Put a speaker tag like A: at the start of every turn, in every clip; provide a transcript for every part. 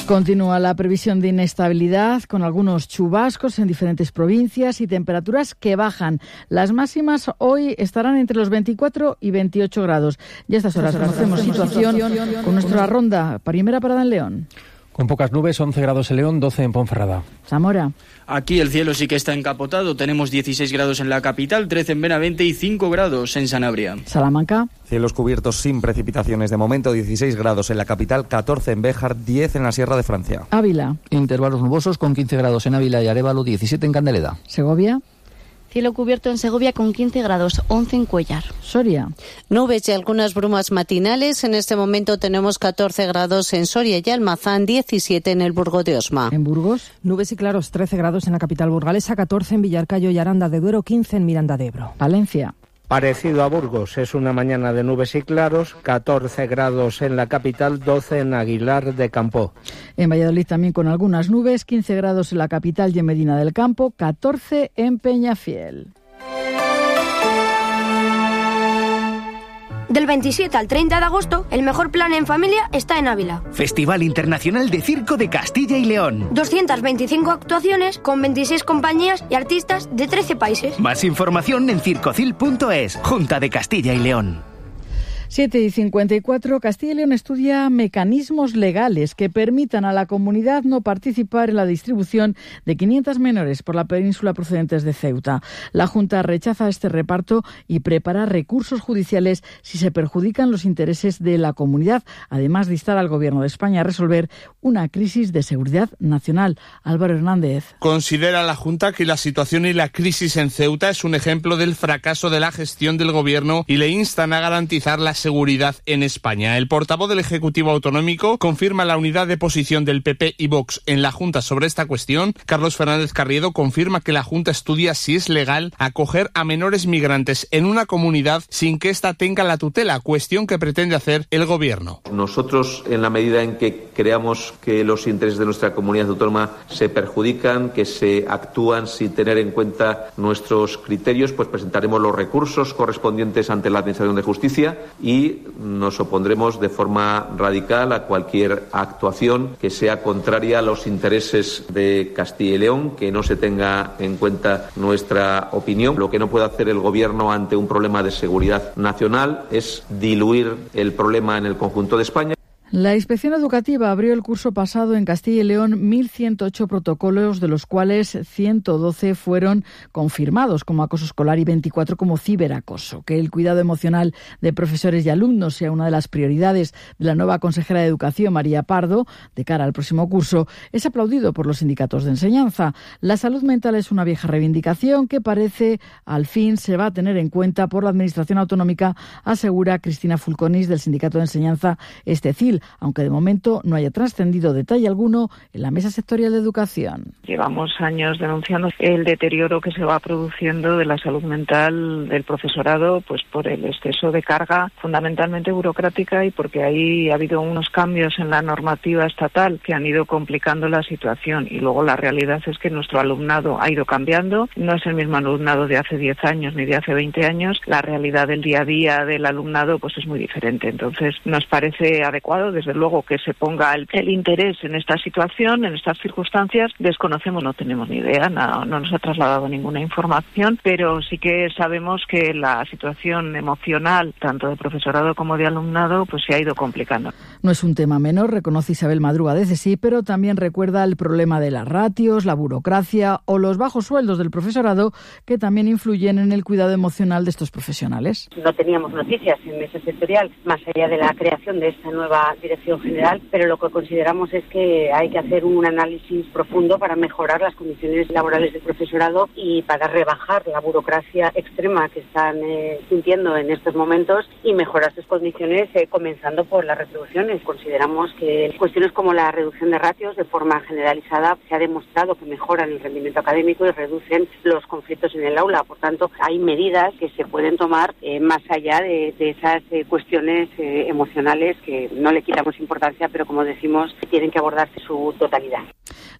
A: Continúa la previsión de inestabilidad con algunos chubascos en diferentes provincias y temperaturas que bajan. Las máximas hoy estarán entre los 24 y 28 grados. Y a estas horas conocemos situación con nuestra ronda. Primera parada en León.
B: Con pocas nubes, 11 grados en León, 12 en Ponferrada.
A: Zamora.
C: Aquí el cielo sí que está encapotado. Tenemos 16 grados en la capital, 13 en Benavente y 5 grados en Sanabria.
A: Salamanca.
D: Cielos cubiertos sin precipitaciones de momento, 16 grados en la capital, 14 en Béjar, 10 en la Sierra de Francia.
A: Ávila.
E: Intervalos nubosos con 15 grados en Ávila y Arévalo, 17 en Candeleda.
A: Segovia.
F: Cielo cubierto en Segovia con 15 grados, 11 en Cuéllar.
A: Soria.
G: Nubes y algunas brumas matinales. En este momento tenemos 14 grados en Soria y Almazán, 17 en el Burgo de Osma.
A: En Burgos.
H: Nubes y claros, 13 grados en la capital burgalesa, 14 en Villarcayo y Aranda de Duero, 15 en Miranda de Ebro.
A: Valencia.
I: Parecido a Burgos, es una mañana de nubes y claros, 14 grados en la capital, 12 en Aguilar de Campo.
A: En Valladolid también con algunas nubes, 15 grados en la capital y en Medina del Campo, 14 en Peñafiel.
J: Del 27 al 30 de agosto, el mejor plan en familia está en Ávila.
K: Festival Internacional de Circo de Castilla y León.
J: 225 actuaciones con 26 compañías y artistas de 13 países.
K: Más información en circocil.es, Junta de Castilla y León.
A: 7:54, Castilla y León estudia mecanismos legales que permitan a la comunidad no participar en la distribución de 500 menores por la península procedentes de Ceuta. La Junta rechaza este reparto y prepara recursos judiciales si se perjudican los intereses de la comunidad, además de instar al Gobierno de España a resolver una crisis de seguridad nacional. Álvaro Hernández.
L: Considera la Junta que la situación y la crisis en Ceuta es un ejemplo del fracaso de la gestión del Gobierno y le instan a garantizar la seguridad en España. El portavoz del Ejecutivo Autonómico confirma la unidad de posición del PP y Vox en la Junta sobre esta cuestión. Carlos Fernández Carriedo confirma que la Junta estudia si es legal acoger a menores migrantes en una comunidad sin que ésta tenga la tutela, cuestión que pretende hacer el Gobierno.
M: Nosotros, en la medida en que creamos que los intereses de nuestra comunidad autónoma se perjudican, que se actúan sin tener en cuenta nuestros criterios, pues presentaremos los recursos correspondientes ante la Administración de Justicia y nos opondremos de forma radical a cualquier actuación que sea contraria a los intereses de Castilla y León, que no se tenga en cuenta nuestra opinión. Lo que no puede hacer el Gobierno ante un problema de seguridad nacional es diluir el problema en el conjunto de España.
A: La Inspección Educativa abrió el curso pasado en Castilla y León 1.108 protocolos, de los cuales 112 fueron confirmados como acoso escolar y 24 como ciberacoso. Que el cuidado emocional de profesores y alumnos sea una de las prioridades de la nueva consejera de Educación, María Pardo, de cara al próximo curso, es aplaudido por los sindicatos de enseñanza. La salud mental es una vieja reivindicación que parece al fin se va a tener en cuenta por la Administración Autonómica, asegura Cristina Fulconis del Sindicato de Enseñanza Estecil, aunque de momento no haya trascendido detalle alguno en la Mesa Sectorial de Educación.
N: Llevamos años denunciando el deterioro que se va produciendo de la salud mental del profesorado, pues por el exceso de carga fundamentalmente burocrática y porque ahí ha habido unos cambios en la normativa estatal que han ido complicando la situación, y luego la realidad es que nuestro alumnado ha ido cambiando, no es el mismo alumnado de hace 10 años ni de hace 20 años, la realidad del día a día del alumnado pues es muy diferente. Entonces nos parece adecuado, desde luego, que se ponga el interés en esta situación, en estas circunstancias. Desconocemos, no tenemos ni idea, no nos ha trasladado ninguna información, pero sí que sabemos que la situación emocional, tanto de profesorado como de alumnado, pues se ha ido complicando.
A: No es un tema menor, reconoce Isabel Madruga de CSIC, pero también recuerda el problema de las ratios, la burocracia o los bajos sueldos del profesorado, que también influyen en el cuidado emocional de estos profesionales.
O: No teníamos noticias en mesa sectorial, más allá de la creación de esta nueva dirección general, pero lo que consideramos es que hay que hacer un análisis profundo para mejorar las condiciones laborales del profesorado y para rebajar la burocracia extrema que están sintiendo en estos momentos y mejorar sus condiciones, comenzando por las retribuciones. Consideramos que cuestiones como la reducción de ratios de forma generalizada se ha demostrado que mejoran el rendimiento académico y reducen los conflictos en el aula. Por tanto, hay medidas que se pueden tomar más allá de esas cuestiones emocionales que no le quitamos importancia, pero como decimos, tienen que abordarse su totalidad.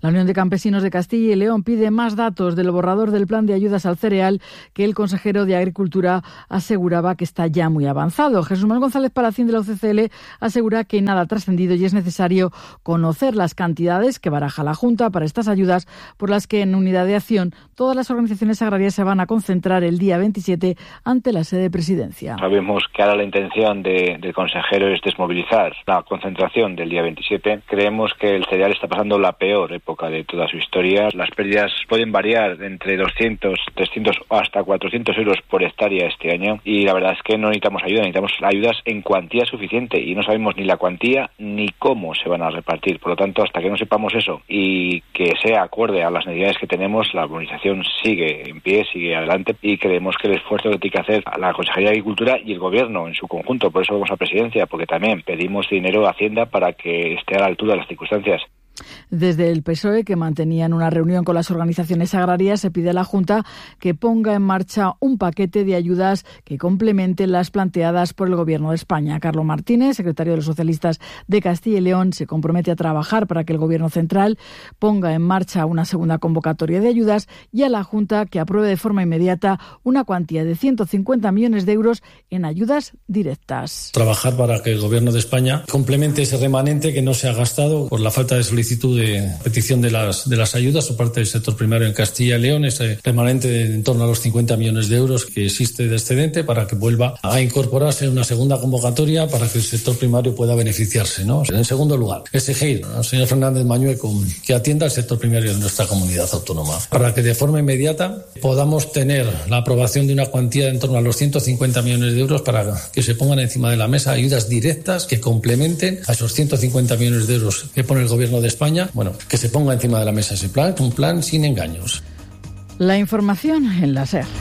A: La Unión de Campesinos de Castilla y León pide más datos del borrador del plan de ayudas al cereal que el consejero de Agricultura aseguraba que está ya muy avanzado. Jesús Manuel González Palacín de la UCCL asegura que nada ha trascendido y es necesario conocer las cantidades que baraja la Junta para estas ayudas, por las que en Unidad de Acción todas las organizaciones agrarias se van a concentrar el día 27 ante la sede de Presidencia.
P: Sabemos que ahora la intención del consejero es desmovilizar la concentración del día 27. Creemos que el cereal está pasando la peor época de toda su historia. Las pérdidas pueden variar entre 200, 300 o hasta 400 euros por hectárea este año, y la verdad es que no necesitamos ayuda, necesitamos ayudas en cuantía suficiente y no sabemos ni la cuantía ni cómo se van a repartir. Por lo tanto, hasta que no sepamos eso y que sea acorde a las necesidades que tenemos, la movilización sigue en pie, sigue adelante, y creemos que el esfuerzo que tiene que hacer la Consejería de Agricultura y el Gobierno en su conjunto, por eso vamos a Presidencia, porque también pedimos dinero a Hacienda para que esté a la altura de las circunstancias.
A: Desde el PSOE, que mantenían una reunión con las organizaciones agrarias, se pide a la Junta que ponga en marcha un paquete de ayudas que complementen las planteadas por el Gobierno de España. Carlos Martínez, secretario de los Socialistas de Castilla y León, se compromete a trabajar para que el Gobierno central ponga en marcha una segunda convocatoria de ayudas y a la Junta que apruebe de forma inmediata una cuantía de 150 millones de euros en ayudas directas.
Q: Trabajar para que el Gobierno de España complemente ese remanente que no se ha gastado por la falta de solicitud de petición de las ayudas por parte del sector primario en Castilla y León, ese remanente de en torno a los 50 millones de euros que existe de excedente, para que vuelva a incorporarse en una segunda convocatoria para que el sector primario pueda beneficiarse, ¿no? En segundo lugar, exigir al señor Fernández Mañueco que atienda al sector primario de nuestra comunidad autónoma para que de forma inmediata podamos tener la aprobación de una cuantía de en torno a los 150 millones de euros para que se pongan encima de la mesa ayudas directas que complementen a esos 150 millones de euros que pone el Gobierno de España. Bueno, que se ponga encima de la mesa ese plan, un plan sin engaños.
A: La información en la SER.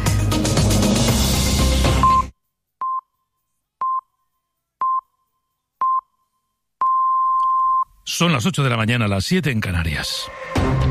R: Son las 8 de la mañana, las 7 en Canarias.